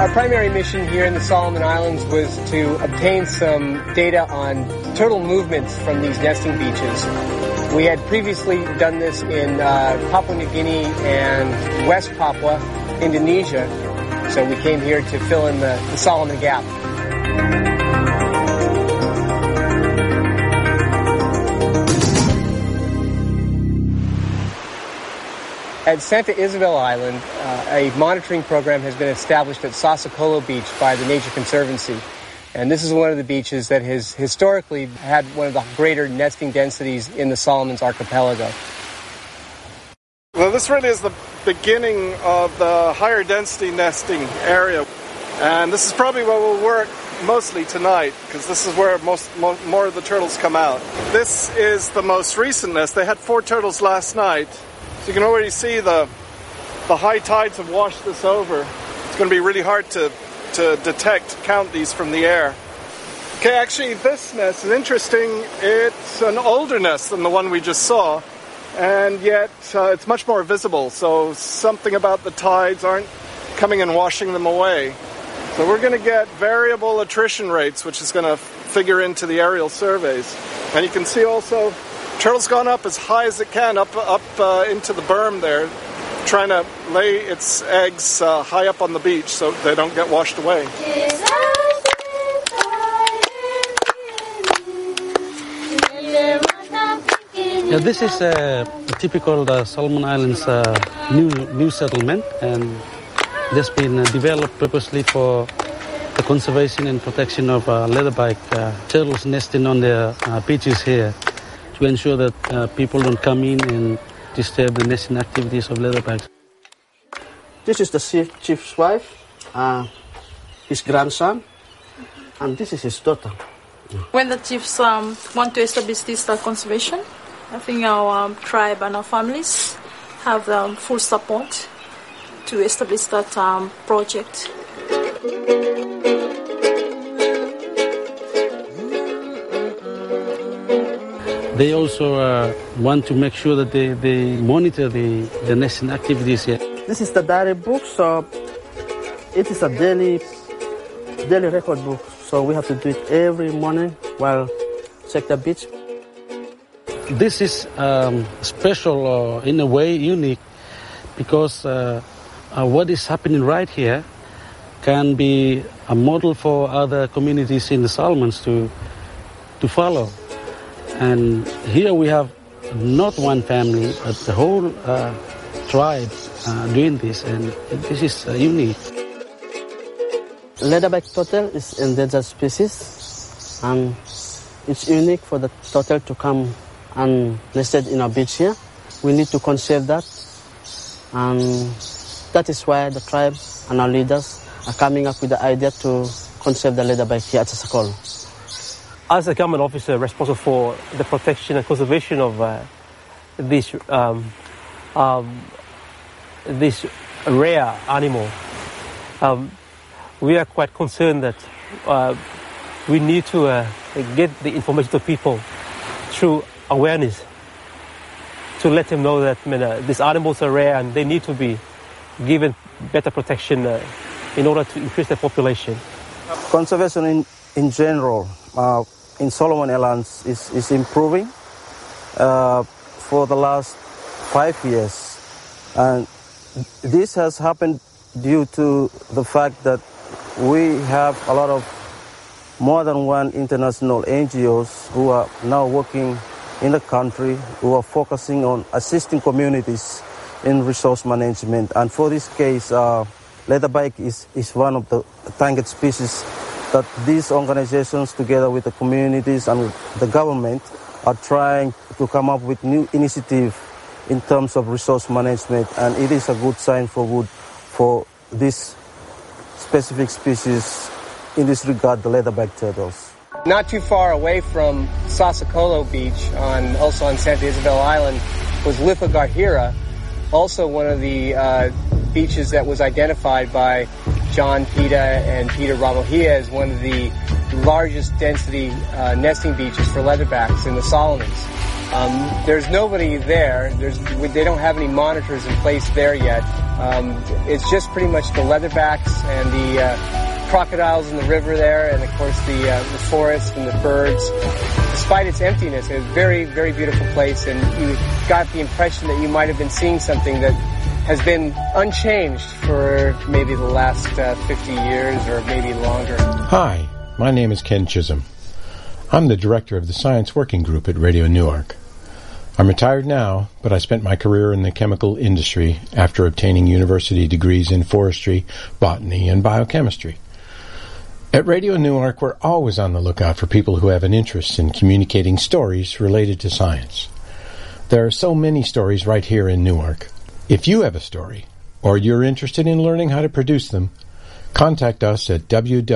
Our primary mission here in the Solomon Islands was to obtain some data on turtle movements from these nesting beaches. We had previously done this in Papua New Guinea and West Papua, Indonesia, so we came here to fill in the Solomon Gap. At Santa Isabel Island, a monitoring program has been established at Sasakolo Beach by the Nature Conservancy. And this is one of the beaches that has historically had one of the greater nesting densities in the Solomons archipelago. Well, this really is the beginning of the higher density nesting area. And this is probably where we'll work mostly tonight, because this is where more of the turtles come out. This is the most recent nest. They had 4 turtles last night. So you can already see the high tides have washed this over. It's going to be really hard to count these from the air. Okay, actually this nest is interesting. It's an older nest than the one we just saw, and yet it's much more visible. So something about the tides aren't coming and washing them away. So we're going to get variable attrition rates, which is going to figure into the aerial surveys. And you can see also turtle's gone up as high as it can, up into the berm there, trying to lay its eggs high up on the beach so they don't get washed away. Yeah, this is a typical Solomon Islands new settlement, and it's been developed purposely for the conservation and protection of leatherback turtles nesting on the beaches here, to ensure that people don't come in and disturb the nesting activities of leatherbacks. This is the chief's wife, his grandson, and this is his daughter. When the chiefs want to establish this conservation, I think our tribe and our families have full support to establish that project. They also want to make sure that they monitor the nesting activities here. This is the diary book, so it is a daily record book. So we have to do it every morning while check the beach. This is special, in a way unique, because what is happening right here can be a model for other communities in the Solomons to follow. And here we have not one family, but the whole tribe doing this, and this is unique. Leatherback turtle is endangered species, and it's unique for the turtle to come and nested in our beach here. We need to conserve that, and that is why the tribe and our leaders are coming up with the idea to conserve the leatherback here at Sasakolo. As a government officer responsible for the protection and conservation of this rare animal, we are quite concerned that we need to get the information to people through awareness, to let them know that these animals are rare and they need to be given better protection in order to increase their population. Conservation in general in Solomon Islands is improving for the last 5 years, and this has happened due to the fact that we have a lot of more than one international NGOs who are now working in the country, who are focusing on assisting communities in resource management. And for this case, leatherback is one of the endangered species that these organizations, together with the communities and the government, are trying to come up with new initiative in terms of resource management, and it is a good sign for this specific species, in this regard, the leatherback turtles. Not too far away from Sasakolo Beach, also on Santa Isabel Island, was Lipagahira, also one of the beaches that was identified by John Pita and Peter Ramohia as one of the largest density nesting beaches for leatherbacks in the Solomons. There's nobody there. They don't have any monitors in place there yet. It's just pretty much the leatherbacks and the crocodiles in the river there, and of course the forest and the birds. Despite its emptiness, it's a very, very beautiful place, and you got the impression that you might have been seeing something that has been unchanged for maybe the last 50 years or maybe longer. Hi, my name is Ken Chisholm. I'm the director of the Science Working Group at Radio Newark. I'm retired now, but I spent my career in the chemical industry after obtaining university degrees in forestry, botany, and biochemistry. At Radio Newark, we're always on the lookout for people who have an interest in communicating stories related to science. There are so many stories right here in Newark. If you have a story, or you're interested in learning how to produce them, contact us at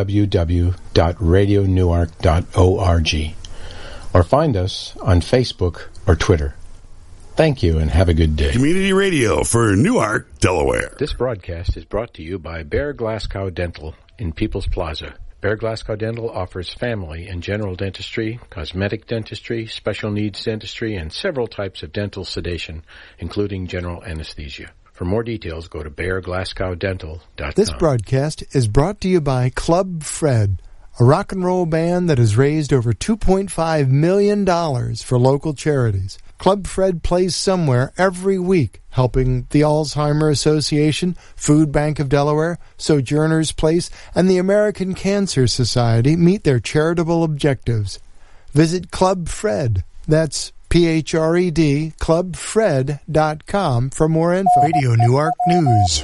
www.radionewark.org or find us on Facebook or Twitter. Thank you and have a good day. Community Radio for Newark, Delaware. This broadcast is brought to you by Bear Glasgow Dental in People's Plaza. Bear Glasgow Dental offers family and general dentistry, cosmetic dentistry, special needs dentistry, and several types of dental sedation, including general anesthesia. For more details, go to bearglasgowdental.com. This broadcast is brought to you by Club Fred, a rock and roll band that has raised over $2.5 million for local charities. Club Fred plays somewhere every week, helping the Alzheimer Association, Food Bank of Delaware, Sojourner's Place, and the American Cancer Society meet their charitable objectives. Visit Club Fred. That's PHRED, clubfred.com for more info. Radio Newark News.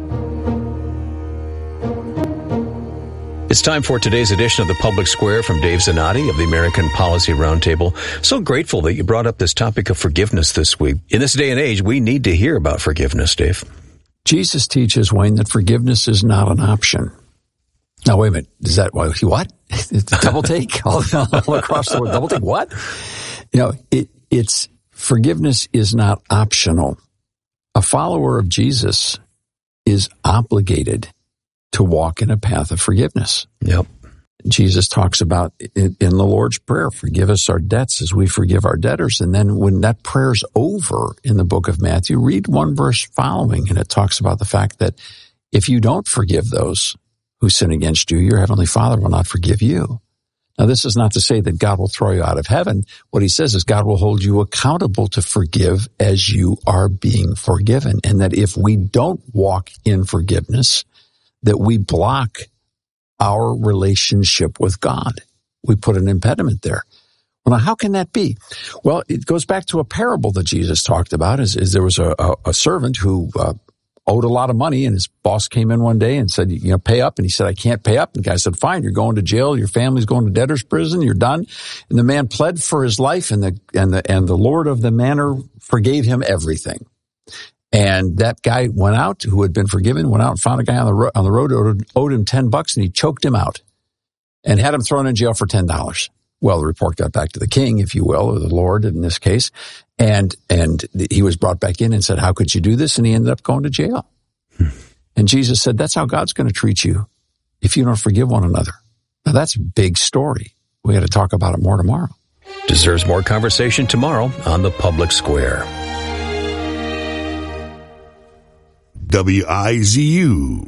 It's time for today's edition of the Public Square from Dave Zanotti of the American Policy Roundtable. So grateful that you brought up this topic of forgiveness this week. In this day and age, we need to hear about forgiveness, Dave. Jesus teaches, Wayne, that forgiveness is not an option. Now, wait a minute. Is that what? Double take all across the world. Double take what? It's forgiveness is not optional. A follower of Jesus is obligated to walk in a path of forgiveness. Yep. Jesus talks about in the Lord's Prayer, forgive us our debts as we forgive our debtors. And then when that prayer's over in the book of Matthew, read one verse following, and it talks about the fact that if you don't forgive those who sin against you, your heavenly Father will not forgive you. Now, this is not to say that God will throw you out of heaven. What he says is God will hold you accountable to forgive as you are being forgiven. And that if we don't walk in forgiveness, that we block our relationship with God. We put an impediment there. Well, now, how can that be? Well, it goes back to a parable that Jesus talked about. Is there was a servant who owed a lot of money, and his boss came in one day and said, pay up. And he said, I can't pay up. And the guy said, fine, you're going to jail. Your family's going to debtor's prison. You're done. And the man pled for his life, and the Lord of the manor forgave him everything. And that guy went out, who had been forgiven, went out and found a guy on the road who owed him $10, and he choked him out and had him thrown in jail for $10. Well, the report got back to the king, if you will, or the Lord in this case, and he was brought back in and said, how could you do this? And he ended up going to jail. And Jesus said, that's how God's going to treat you if you don't forgive one another. Now, that's a big story. We got to talk about it more tomorrow. Deserves more conversation tomorrow on the Public Square. WIZU.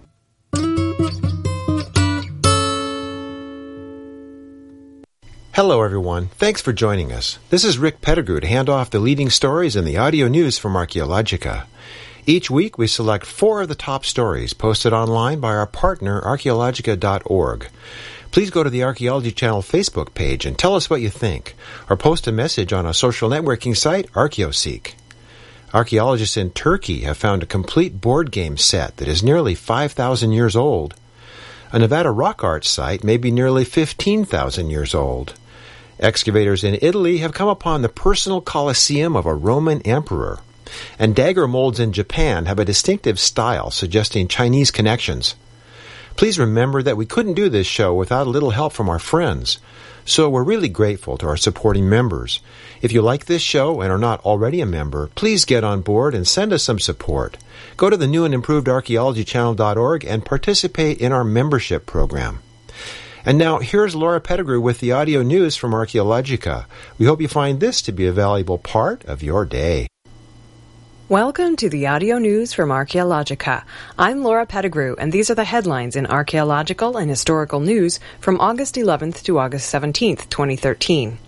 Hello, everyone. Thanks for joining us. This is Rick Pettigrew to hand off the leading stories in the audio news from Archaeologica. Each week, we select 4 of the top stories posted online by our partner, Archaeologica.org. Please go to the Archaeology Channel Facebook page and tell us what you think, or post a message on a social networking site, ArchaeoSeek. Archaeologists in Turkey have found a complete board game set that is nearly 5,000 years old. A Nevada rock art site may be nearly 15,000 years old. Excavators in Italy have come upon the personal Colosseum of a Roman emperor. And dagger molds in Japan have a distinctive style suggesting Chinese connections. Please remember that we couldn't do this show without a little help from our friends. So we're really grateful to our supporting members. If you like this show and are not already a member, please get on board and send us some support. Go to the new and improved archaeologychannel.org and participate in our membership program. And now, here's Laura Pettigrew with the audio news from Archaeologica. We hope you find this to be a valuable part of your day. Welcome to the audio news from Archaeologica. I'm Laura Pettigrew, and these are the headlines in archaeological and historical news from August 11th to August 17th, 2013.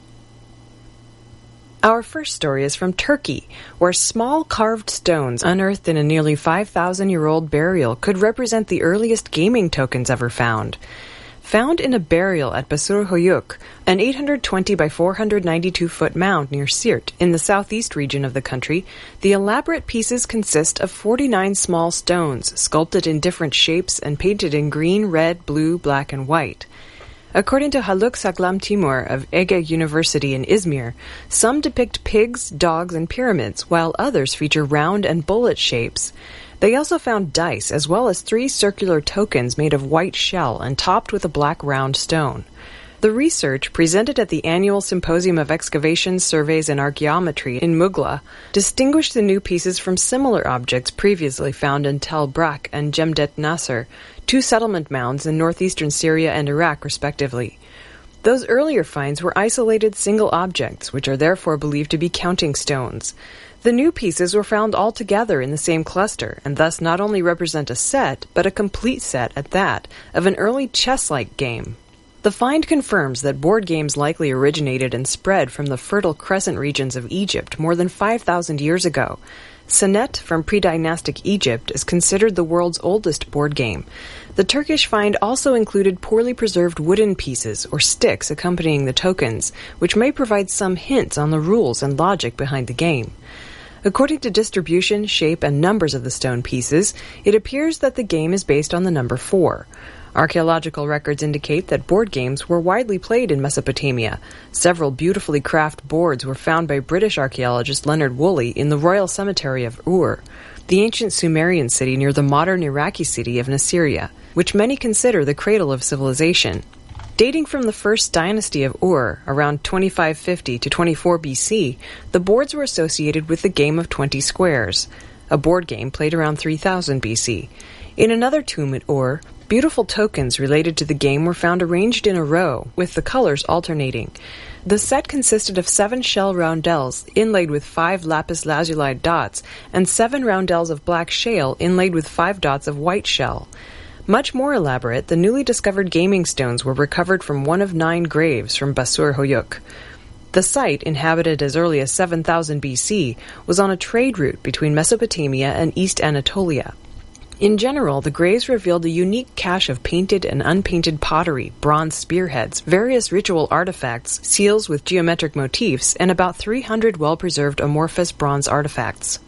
Our first story is from Turkey, where small carved stones unearthed in a nearly 5,000-year-old burial could represent the earliest gaming tokens ever found. Found in a burial at Basur Hoyuk, an 820 by 492-foot mound near Siirt in the southeast region of the country, the elaborate pieces consist of 49 small stones sculpted in different shapes and painted in green, red, blue, black, and white. According to Haluk Saglam Timur of Ege University in Izmir, some depict pigs, dogs, and pyramids, while others feature round and bullet shapes. They also found dice, as well as 3 circular tokens made of white shell and topped with a black round stone. The research, presented at the annual Symposium of Excavations, Surveys, and Archaeometry in Mugla, distinguished the new pieces from similar objects previously found in Tel Brak and Jemdet Nasser, 2 settlement mounds in northeastern Syria and Iraq, respectively. Those earlier finds were isolated single objects, which are therefore believed to be counting stones. The new pieces were found all together in the same cluster, and thus not only represent a set, but a complete set at that, of an early chess-like game. The find confirms that board games likely originated and spread from the Fertile Crescent regions of Egypt more than 5,000 years ago. Senet from pre-dynastic Egypt is considered the world's oldest board game. The Turkish find also included poorly preserved wooden pieces or sticks accompanying the tokens, which may provide some hints on the rules and logic behind the game. According to distribution, shape, and numbers of the stone pieces, it appears that the game is based on the number 4. Archaeological records indicate that board games were widely played in Mesopotamia. Several beautifully crafted boards were found by British archaeologist Leonard Woolley in the Royal Cemetery of Ur, the ancient Sumerian city near the modern Iraqi city of Nasiriyah, which many consider the cradle of civilization. Dating from the first dynasty of Ur, around 2550 to 24 BC, the boards were associated with the game of 20 squares, a board game played around 3000 BC. In another tomb at Ur, beautiful tokens related to the game were found arranged in a row, with the colors alternating. The set consisted of 7 shell roundels inlaid with 5 lapis lazuli dots and 7 roundels of black shale inlaid with 5 dots of white shell. Much more elaborate, the newly discovered gaming stones were recovered from one of 9 graves from Basur Hoyuk. The site, inhabited as early as 7000 BC, was on a trade route between Mesopotamia and East Anatolia. In general, the graves revealed a unique cache of painted and unpainted pottery, bronze spearheads, various ritual artifacts, seals with geometric motifs, and about 300 well-preserved amorphous bronze artifacts.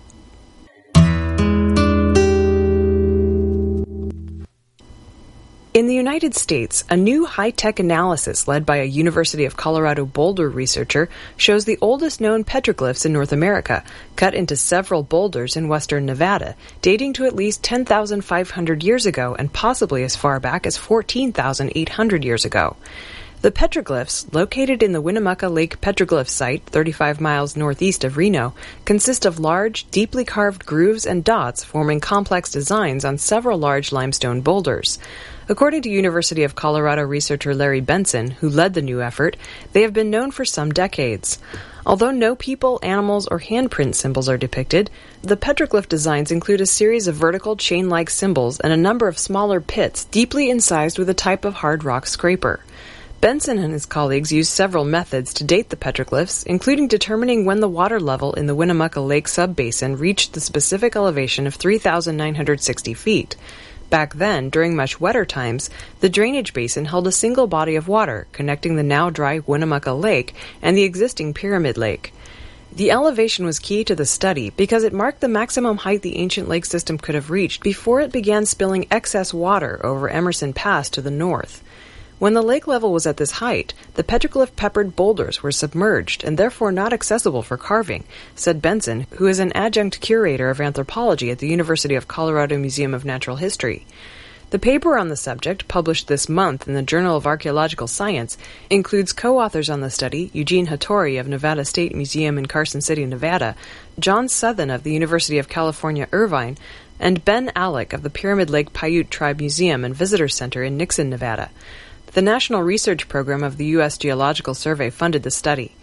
In the United States, a new high-tech analysis led by a University of Colorado Boulder researcher shows the oldest known petroglyphs in North America, cut into several boulders in western Nevada, dating to at least 10,500 years ago and possibly as far back as 14,800 years ago. The petroglyphs, located in the Winnemucca Lake Petroglyph Site, 35 miles northeast of Reno, consist of large, deeply carved grooves and dots forming complex designs on several large limestone boulders. According to University of Colorado researcher Larry Benson, who led the new effort, they have been known for some decades. Although no people, animals, or handprint symbols are depicted, the petroglyph designs include a series of vertical chain-like symbols and a number of smaller pits deeply incised with a type of hard rock scraper. Benson and his colleagues used several methods to date the petroglyphs, including determining when the water level in the Winnemucca Lake subbasin reached the specific elevation of 3,960 feet. Back then, during much wetter times, the drainage basin held a single body of water connecting the now dry Winnemucca Lake and the existing Pyramid Lake. The elevation was key to the study because it marked the maximum height the ancient lake system could have reached before it began spilling excess water over Emerson Pass to the north. When the lake level was at this height, the petroglyph-peppered boulders were submerged and therefore not accessible for carving, said Benson, who is an adjunct curator of anthropology at the University of Colorado Museum of Natural History. The paper on the subject, published this month in the Journal of Archaeological Science, includes co-authors on the study Eugene Hattori of Nevada State Museum in Carson City, Nevada, John Southern of the University of California, Irvine, and Ben Alec of the Pyramid Lake Paiute Tribe Museum and Visitor Center in Nixon, Nevada. The National Research Program of the U.S. Geological Survey funded the study.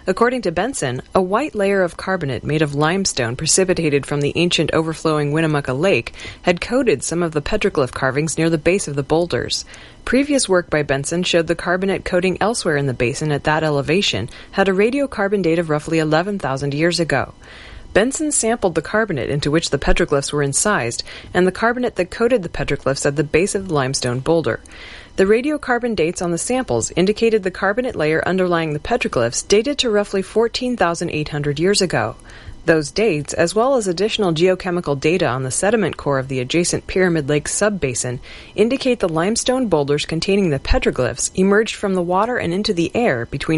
According to Benson, a white layer of carbonate made of limestone precipitated from the ancient overflowing Winnemucca Lake had coated some of the petroglyph carvings near the base of the boulders. Previous work by Benson showed the carbonate coating elsewhere in the basin at that elevation had a radiocarbon date of roughly 11,000 years ago. Benson sampled the carbonate into which the petroglyphs were incised and the carbonate that coated the petroglyphs at the base of the limestone boulder. The radiocarbon dates on the samples indicated the carbonate layer underlying the petroglyphs dated to roughly 14,800 years ago. Those dates, as well as additional geochemical data on the sediment core of the adjacent Pyramid Lake subbasin, indicate the limestone boulders containing the petroglyphs emerged from the water and into the air between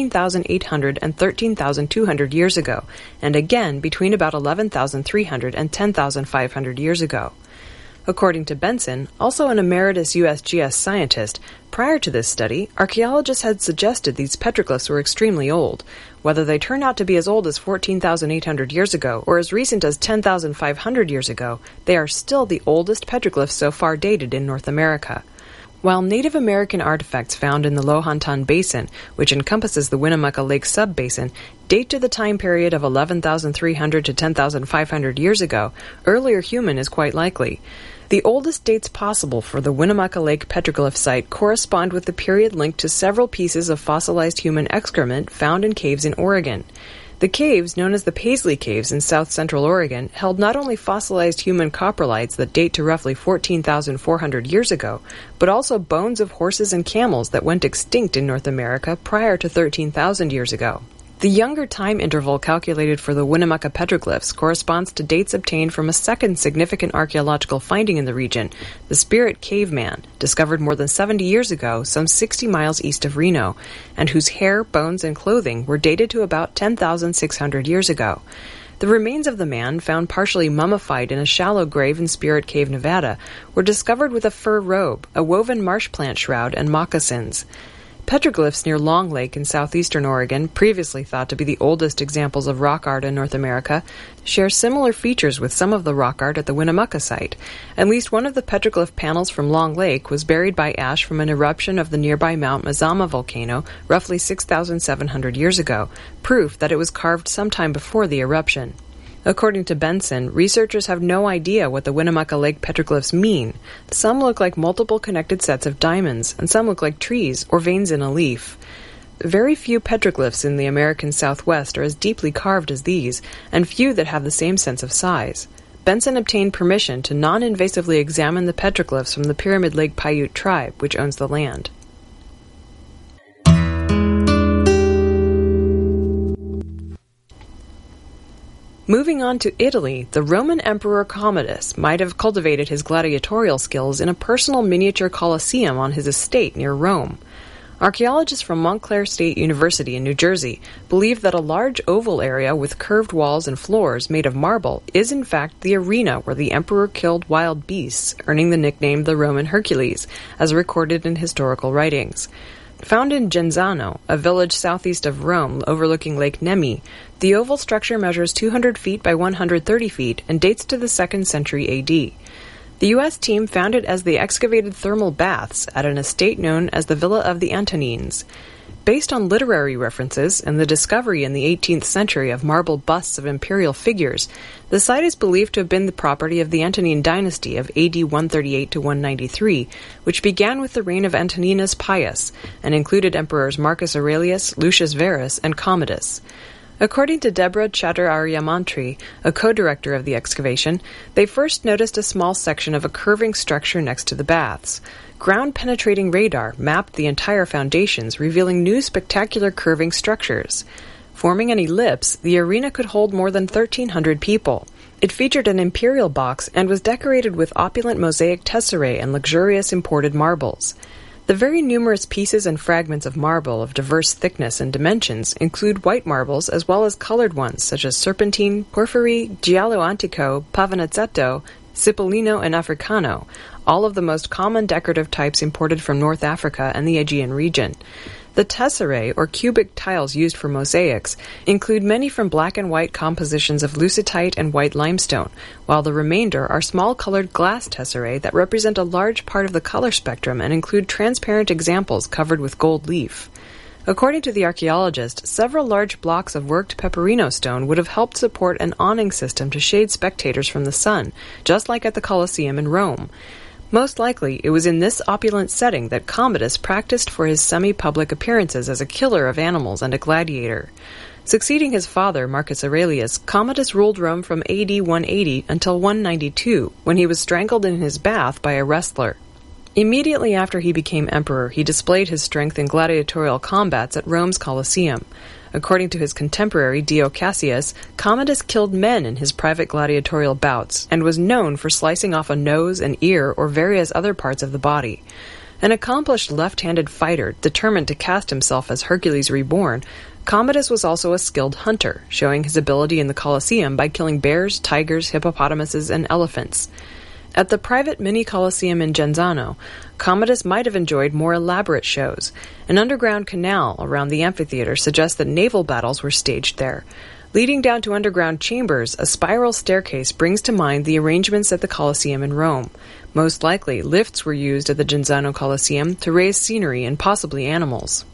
14,800 and 13,200 years ago, and again between about 11,300 and 10,500 years ago. According to Benson, also an emeritus USGS scientist, prior to this study, archaeologists had suggested these petroglyphs were extremely old. Whether they turn out to be as old as 14,800 years ago or as recent as 10,500 years ago, they are still the oldest petroglyphs so far dated in North America. While Native American artifacts found in the Lohantan Basin, which encompasses the Winnemucca Lake subbasin, date to the time period of 11,300 to 10,500 years ago, earlier human is quite likely. The oldest dates possible for the Winnemucca Lake petroglyph site correspond with the period linked to several pieces of fossilized human excrement found in caves in Oregon. The caves, known as the Paisley Caves in south-central Oregon, held not only fossilized human coprolites that date to roughly 14,400 years ago, but also bones of horses and camels that went extinct in North America prior to 13,000 years ago. The younger time interval calculated for the Winnemucca petroglyphs corresponds to dates obtained from a second significant archaeological finding in the region, the Spirit Caveman, discovered more than 70 years ago, some 60 miles east of Reno, and whose hair, bones, and clothing were dated to about 10,600 years ago. The remains of the man, found partially mummified in a shallow grave in Spirit Cave, Nevada, were discovered with a fur robe, a woven marsh plant shroud, and moccasins. Petroglyphs near Long Lake in southeastern Oregon, previously thought to be the oldest examples of rock art in North America, share similar features with some of the rock art at the Winnemucca site. At least one of the petroglyph panels from Long Lake was buried by ash from an eruption of the nearby Mount Mazama volcano roughly 6,700 years ago, proof that it was carved sometime before the eruption. According to Benson, researchers have no idea what the Winnemucca Lake petroglyphs mean. Some look like multiple connected sets of diamonds, and some look like trees or veins in a leaf. Very few petroglyphs in the American Southwest are as deeply carved as these, and few that have the same sense of size. Benson obtained permission to non-invasively examine the petroglyphs from the Pyramid Lake Paiute tribe, which owns the land. Moving on to Italy, the Roman Emperor Commodus might have cultivated his gladiatorial skills in a personal miniature Colosseum on his estate near Rome. Archaeologists from Montclair State University in New Jersey believe that a large oval area with curved walls and floors made of marble is in fact the arena where the emperor killed wild beasts, earning the nickname the Roman Hercules, as recorded in historical writings. Found in Genzano, a village southeast of Rome overlooking Lake Nemi, the oval structure measures 200 feet by 130 feet and dates to the 2nd century AD. The U.S. team found it as the excavated thermal baths at an estate known as the Villa of the Antonines. Based on literary references and the discovery in the 18th century of marble busts of imperial figures, the site is believed to have been the property of the Antonine dynasty of AD 138 to 193, which began with the reign of Antoninus Pius and included emperors Marcus Aurelius, Lucius Verus, and Commodus. According to Deborah Chatter-Aryamantri, a co-director of the excavation, they first noticed a small section of a curving structure next to the baths. Ground-penetrating radar mapped the entire foundations, revealing new spectacular curving structures. Forming an ellipse, the arena could hold more than 1,300 people. It featured an imperial box and was decorated with opulent mosaic tesserae and luxurious imported marbles. The very numerous pieces and fragments of marble of diverse thickness and dimensions include white marbles as well as colored ones such as serpentine, porphyry, giallo antico, pavonazzetto, cipollino, and africano, all of the most common decorative types imported from North Africa and the Aegean region. The tesserae, or cubic tiles used for mosaics, include many from black and white compositions of lucitite and white limestone, while the remainder are small colored glass tesserae that represent a large part of the color spectrum and include transparent examples covered with gold leaf. According to the archaeologist, several large blocks of worked peperino stone would have helped support an awning system to shade spectators from the sun, just like at the Colosseum in Rome. Most likely, it was in this opulent setting that Commodus practiced for his semi-public appearances as a killer of animals and a gladiator. Succeeding his father, Marcus Aurelius, Commodus ruled Rome from AD 180 until 192, when he was strangled in his bath by a wrestler. Immediately after he became emperor, he displayed his strength in gladiatorial combats at Rome's Colosseum. According to his contemporary Dio Cassius, Commodus killed men in his private gladiatorial bouts, and was known for slicing off a nose, an ear, or various other parts of the body. An accomplished left-handed fighter, determined to cast himself as Hercules reborn, Commodus was also a skilled hunter, showing his ability in the Colosseum by killing bears, tigers, hippopotamuses, and elephants. At the private mini-Colosseum in Genzano, Commodus might have enjoyed more elaborate shows. An underground canal around the amphitheater suggests that naval battles were staged there. Leading down to underground chambers, a spiral staircase brings to mind the arrangements at the Colosseum in Rome. Most likely, lifts were used at the Genzano Colosseum to raise scenery and possibly animals.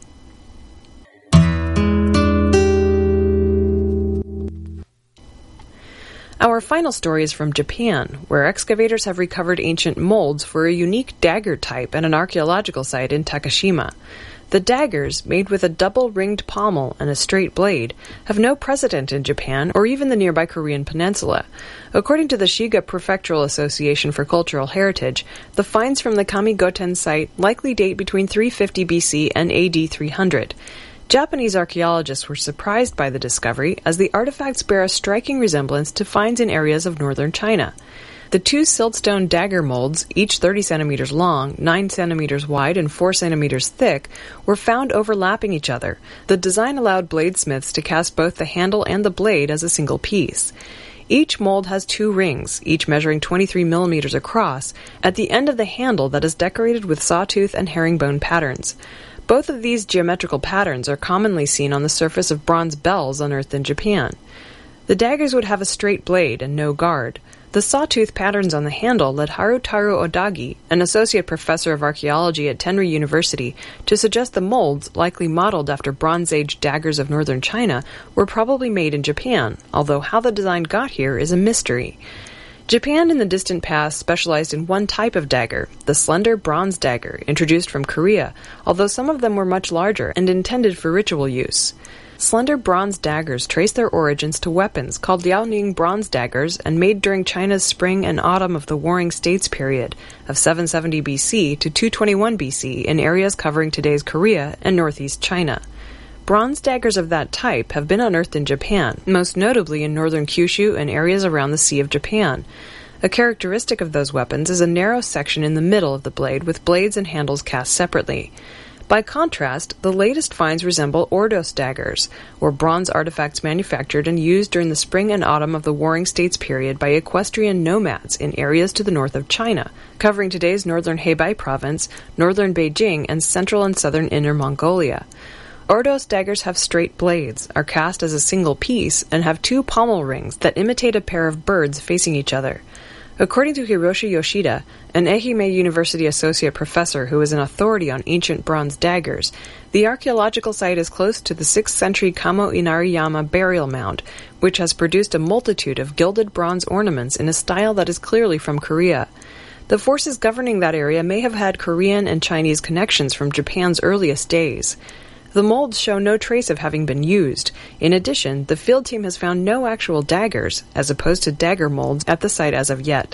Our final story is from Japan, where excavators have recovered ancient molds for a unique dagger type at an archaeological site in Takashima. The daggers, made with a double-ringed pommel and a straight blade, have no precedent in Japan or even the nearby Korean peninsula. According to the Shiga Prefectural Association for Cultural Heritage, the finds from the Kamigoten site likely date between 350 BC and AD 300. Japanese archaeologists were surprised by the discovery, as the artifacts bear a striking resemblance to finds in areas of northern China. The two siltstone dagger molds, each 30 centimeters long, 9 centimeters wide, and 4 centimeters thick, were found overlapping each other. The design allowed bladesmiths to cast both the handle and the blade as a single piece. Each mold has 2 rings, each measuring 23 millimeters across, at the end of the handle that is decorated with sawtooth and herringbone patterns. Both of these geometrical patterns are commonly seen on the surface of bronze bells unearthed in Japan. The daggers would have a straight blade and no guard. The sawtooth patterns on the handle led Harutaro Odagi, an associate professor of archaeology at Tenri University, to suggest the molds, likely modeled after Bronze Age daggers of northern China, were probably made in Japan, although how the design got here is a mystery. Japan in the distant past specialized in one type of dagger, the slender bronze dagger, introduced from Korea, although some of them were much larger and intended for ritual use. Slender bronze daggers trace their origins to weapons called Liaoning bronze daggers and made during China's spring and autumn of the Warring States period of 770 BC to 221 BC in areas covering today's Korea and northeast China. Bronze daggers of that type have been unearthed in Japan, most notably in northern Kyushu and areas around the Sea of Japan. A characteristic of those weapons is a narrow section in the middle of the blade with blades and handles cast separately. By contrast, the latest finds resemble Ordos daggers, or bronze artifacts manufactured and used during the spring and autumn of the Warring States period by equestrian nomads in areas to the north of China, covering today's northern Hebei province, northern Beijing, and central and southern Inner Mongolia. Ordos daggers have straight blades, are cast as a single piece, and have 2 pommel rings that imitate a pair of birds facing each other. According to Hiroshi Yoshida, an Ehime University associate professor who is an authority on ancient bronze daggers, the archaeological site is close to the 6th century Kamo Inariyama burial mound, which has produced a multitude of gilded bronze ornaments in a style that is clearly from Korea. The forces governing that area may have had Korean and Chinese connections from Japan's earliest days. The molds show no trace of having been used. In addition, the field team has found no actual daggers, as opposed to dagger molds, at the site as of yet.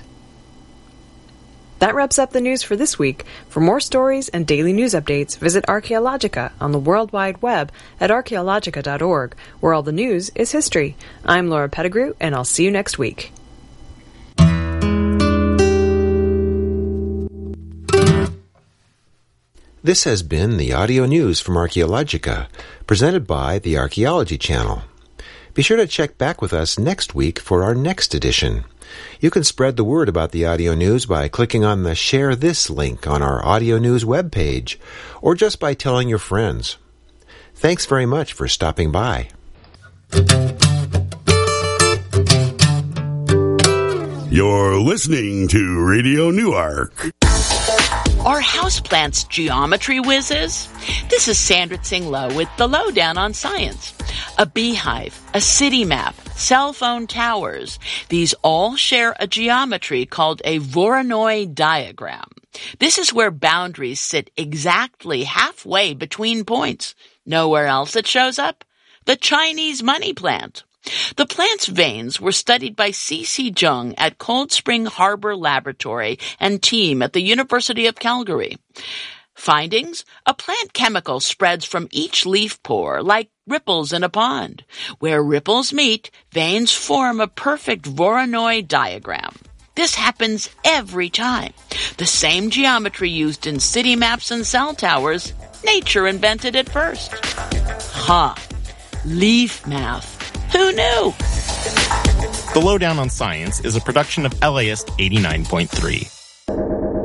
That wraps up the news for this week. For more stories and daily news updates, visit Archaeologica on the World Wide Web at archaeologica.org, where all the news is history. I'm Laura Pettigrew, and I'll see you next week. This has been the audio news from Archaeologica, presented by the Archaeology Channel. Be sure to check back with us next week for our next edition. You can spread the word about the audio news by clicking on the Share This link on our audio news webpage, or just by telling your friends. Thanks very much for stopping by. You're listening to Radio Newark. Are houseplants geometry whizzes? This is Sandra Tsing Loh with the Lowdown on Science. A beehive, a city map, cell phone towers, these all share a geometry called a Voronoi diagram. This is where boundaries sit exactly halfway between points. Nowhere else it shows up. The Chinese money plant. The plant's veins were studied by C.C. Jung at Cold Spring Harbor Laboratory and team at the University of Calgary. Findings? A plant chemical spreads from each leaf pore like ripples in a pond. Where ripples meet, veins form a perfect Voronoi diagram. This happens every time. The same geometry used in city maps and cell towers, nature invented it first. Leaf math. Who knew? The Lowdown on Science is a production of LAist 89.3.